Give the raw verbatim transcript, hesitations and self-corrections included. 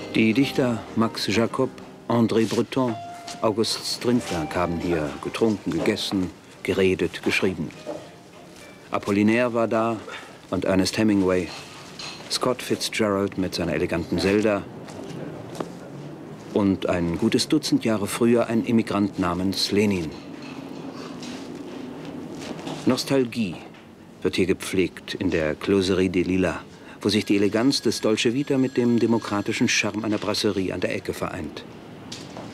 Die Dichter Max Jacob, André Breton, August Strindberg haben hier getrunken, gegessen, geredet, geschrieben. Apollinaire war da und Ernest Hemingway, Scott Fitzgerald mit seiner eleganten Zelda und ein gutes Dutzend Jahre früher ein Immigrant namens Lenin. Nostalgie wird hier gepflegt in der Closerie des Lilas, wo sich die Eleganz des Dolce Vita mit dem demokratischen Charme einer Brasserie an der Ecke vereint.